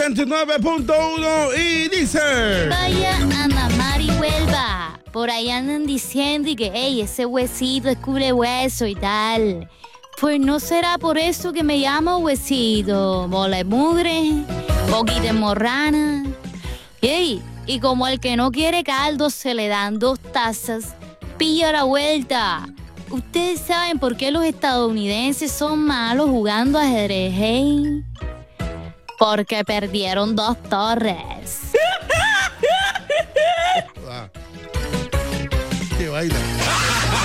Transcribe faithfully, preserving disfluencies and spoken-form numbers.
veintinueve punto uno y dice... Vaya a mamar y vuelva. Por ahí andan diciendo y que, hey, ese huesito es cubre hueso y tal. Pues no será por eso que me llamo huesito. Mole mugre, poquita morrana. Hey, y como al que no quiere caldo se le dan dos tazas, pilla la vuelta. ¿Ustedes saben por qué los estadounidenses son malos jugando ajedrez, hey? Porque perdieron dos torres. Que baila.